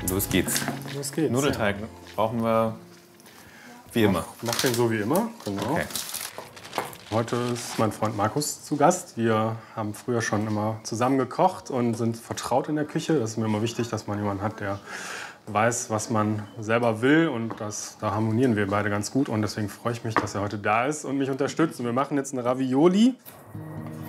Los geht's. Los geht's. Nudelteig brauchen wir wie immer. Mach den so wie immer, genau. Okay. Heute ist mein Freund Markus zu Gast. Wir haben früher schon immer zusammen gekocht und sind vertraut in der Küche. Das ist mir immer wichtig, dass man jemanden hat, der weiß, was man selber will. Und da harmonieren wir beide ganz gut. Und deswegen freue ich mich, dass er heute da ist und mich unterstützt. Und wir machen jetzt eine Ravioli.